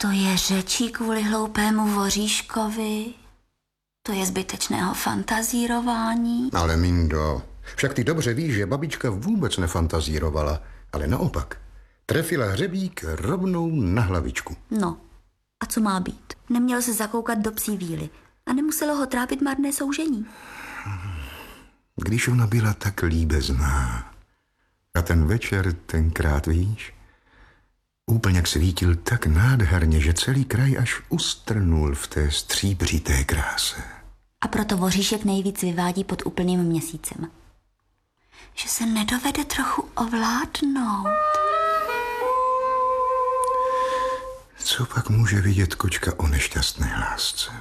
To je řečí kvůli hloupému voříškovi. To je zbytečného fantazírování. Ale Mindo, však ty dobře víš, že babička vůbec nefantazírovala, ale naopak. Trefila hřebík rovnou na hlavičku. No, a co má být? Neměl se zakoukat do psí víly a nemuselo ho trápit marné soužení. Když ona byla tak líbezná. A ten večer tenkrát, víš, úplně svítil tak nádherně, že celý kraj až ustrnul v té stříbřité kráse. A proto voříšek nejvíc vyvádí pod úplným měsícem. Že se nedovede trochu ovládnout. Co pak může vidět kočka o nešťastné lásce?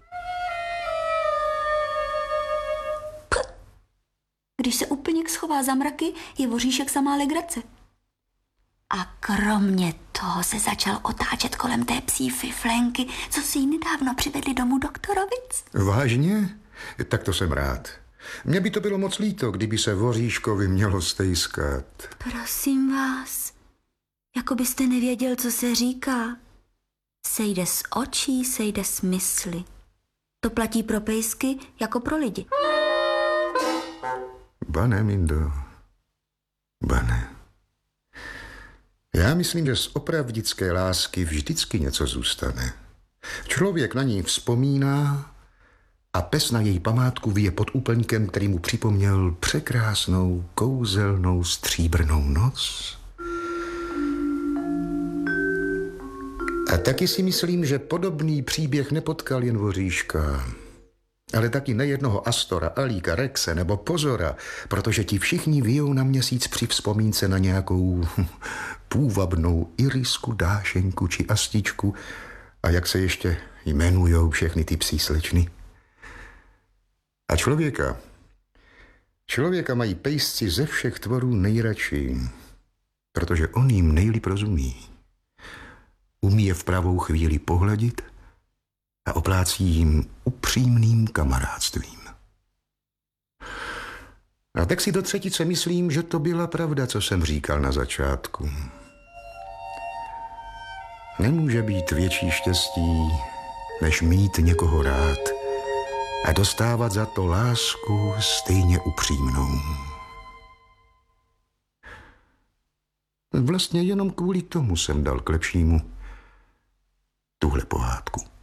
Když se úplně schová za mraky, je voříšek samá legrace. A kromě toho se začal otáčet kolem té psí fiflenky, co si ji nedávno přivedli domů doktorovic. Vážně? Tak to jsem rád. Mně by to bylo moc líto, kdyby se voříškovi mělo stejskat. Prosím vás, jako byste nevěděl, co se říká. Sejde z očí, sejde z mysli. To platí pro pejsky jako pro lidi. Bane, Mindo. Bane. Já myslím, že z opravdické lásky vždycky něco zůstane. Člověk na ní vzpomíná a pes na její památku vyje pod úplňkem, který mu připomněl překrásnou, kouzelnou, stříbrnou noc. A taky si myslím, že podobný příběh nepotkal jen voříška, ale taky nejednoho Astora, Alíka, Rexe nebo Pozora, protože ti všichni vyjou na měsíc při vzpomínce na nějakou půvabnou Irisku, Dášenku či Astičku a jak se ještě jmenujou všechny ty psí slečny. A člověka mají pejsci ze všech tvorů nejradši, protože on jim nejlíp rozumí. Umí je v pravou chvíli pohladit a oplácí jim upřímným kamarádstvím. A tak si do třetice myslím, že to byla pravda, co jsem říkal na začátku. Nemůže být větší štěstí, než mít někoho rád a dostávat za to lásku stejně upřímnou. Vlastně jenom kvůli tomu jsem dal k lepšímu tuhle pohádku.